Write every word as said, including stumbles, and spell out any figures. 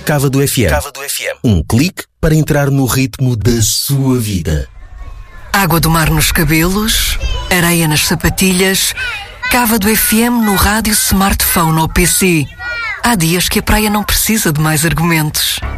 Cávado F M. Cávado F M. Um clique para entrar no ritmo da sua vida. Água do mar nos cabelos, areia nas sapatilhas, Cávado F M no rádio, smartphone ou P C. Há dias que a praia não precisa de mais argumentos.